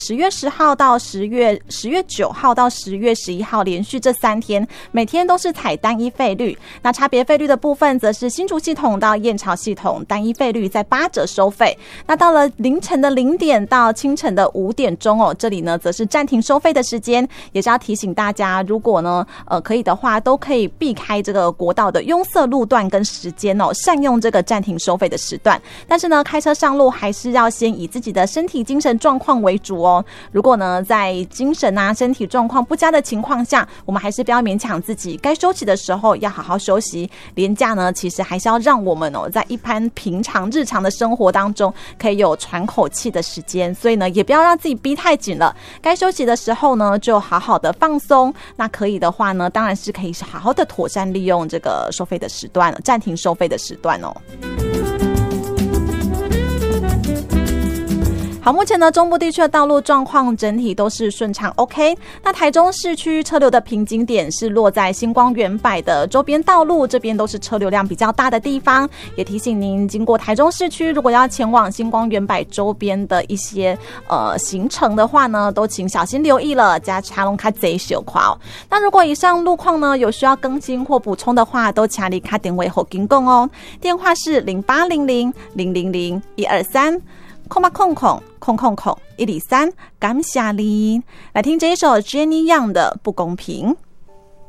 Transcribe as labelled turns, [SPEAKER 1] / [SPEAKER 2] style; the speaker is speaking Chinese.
[SPEAKER 1] 10月10号到10月9号到10月11号连续这3天，每天都是采单一费率。那差别费率的部分，则是新竹系统到燕巢系统单一费率在8折收费。那到了凌晨的0点到清晨的5点钟哦，这里呢则是暂停收费的时间，也是要提醒大家，如果呢可以的话，都可以避开这个国道的拥塞路段跟时间哦，善用这个暂停收费的时段。但是呢，开车上路还是要先以自己的身体精神状况为主哦。如果呢在精神身体状况不佳的情况下，我们还是不要勉强自己，该休息的时候要好好休息。连假呢其实还是要让我们在一般平常日常的生活当中可以有喘口气的时间，所以呢也不要让自己逼太紧了，该休息的时候呢就好好的放松。那可以的话呢，当然是可以好好的妥善利用这个收费的时段，暂停收费的时段哦。好，目前呢中部地区的道路状况整体都是顺畅 OK。 那台中市区车流的瓶颈点是落在星光远百的周边道路，这边都是车流量比较大的地方。也提醒您，经过台中市区如果要前往星光远百周边的一些行程的话呢，都请小心留意了，加查龙卡贼小夸哦。那如果以上路况呢有需要更新或补充的话，都请你卡点位后跟讲哦。电话是08000001230800123，感谢你。来听这一首 Jenny Young 的不公平。